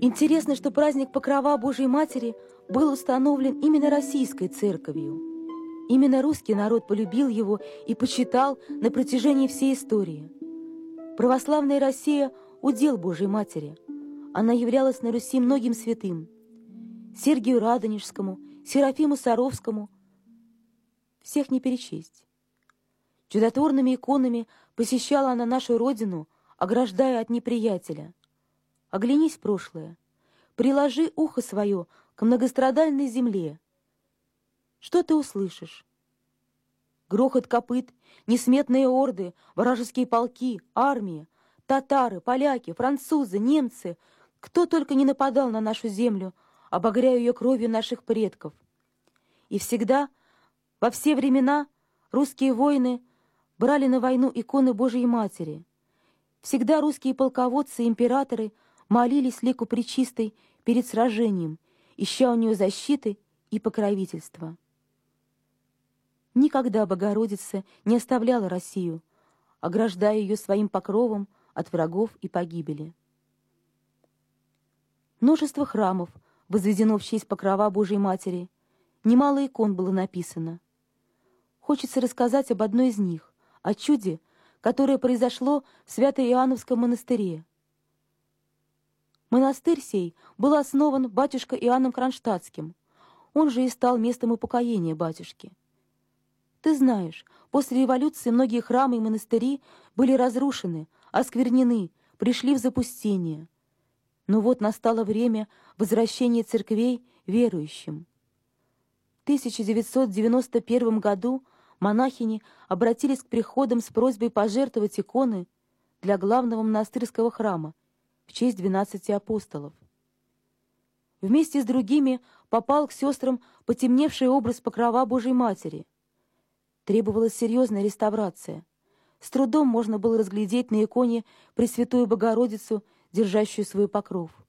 Интересно, что праздник Покрова Божией Матери был установлен именно Российской Церковью. Именно русский народ полюбил его и почитал на протяжении всей истории. Православная Россия – удел Божией Матери. Она являлась на Руси многим святым – Сергию Радонежскому, Серафиму Саровскому. Всех не перечесть. Чудотворными иконами посещала она нашу родину, ограждая от неприятеля. Оглянись в прошлое, приложи ухо свое к многострадальной земле. Что ты услышишь? Грохот копыт, несметные орды, вражеские полки, армии, татары, поляки, французы, немцы. Кто только не нападал на нашу землю, обогряя ее кровью наших предков. И всегда, во все времена, русские воины брали на войну иконы Божией Матери. Всегда русские полководцы и императоры молились лику Пречистой перед сражением, ища у нее защиты и покровительства. Никогда Богородица не оставляла Россию, ограждая ее своим покровом от врагов и погибели. Множество храмов возведено в честь Покрова Божией Матери, немало икон было написано. Хочется рассказать об одной из них, о чуде, которое произошло в Свято-Иоанновском монастыре. Монастырь сей был основан батюшкой Иоанном Кронштадтским, он же и стал местом упокоения батюшки. Ты знаешь, после революции многие храмы и монастыри были разрушены, осквернены, пришли в запустение. Но вот настало время возвращения церквей верующим. В 1991 году монахини обратились к приходам с просьбой пожертвовать иконы для главного монастырского храма в честь 12 апостолов. Вместе с другими попал к сестрам потемневший образ Покрова Божией Матери. Требовалась серьезная реставрация. С трудом можно было разглядеть на иконе Пресвятую Богородицу, держащую свой покров.